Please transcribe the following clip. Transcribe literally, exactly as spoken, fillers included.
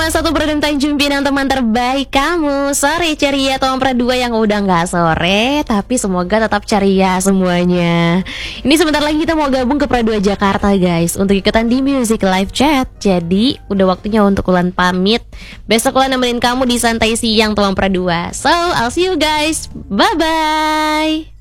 satu Brodem Tanjung Pinang, teman terbaik kamu. Sore ceria Tuan Pra dua yang udah gak sore, tapi semoga tetap ceria semuanya. Ini sebentar lagi kita mau gabung ke Pra dua Jakarta guys, untuk ikutan di Music Live Chat. Jadi udah waktunya untuk Ulan pamit. Besok Ulan nemenin kamu di Santai Siang Tuan Pra dua. So I'll see you guys, bye bye.